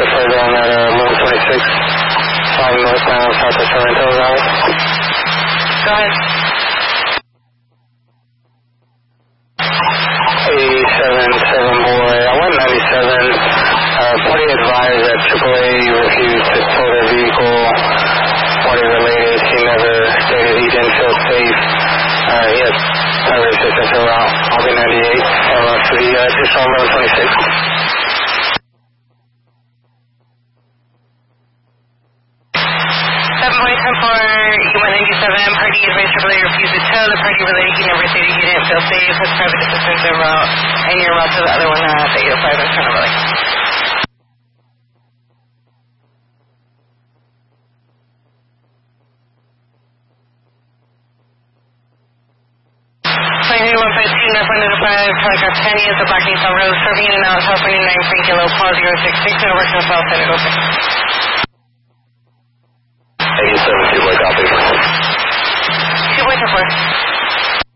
to further on that 1126, 5 northbound, south of Sorrento, Valley. Go ahead. 877 boy, I went 97. Party advised that AAA refused to tow their vehicle. Party related, he never stated he didn't feel safe. He has driver assistance throughout. I'll be 98 for the additional 1126. 7.10 party advised AAA refused to tow. The party related he never stated he didn't feel safe. Has private assistance en route, and your route to the other one, the 805 is kind of like. Flight 152, Northbound 5, telegraph 10 is the Black Nissan Road, serving in and out, California 9 Frank Yellow, Paul 066, and over to the south side, open.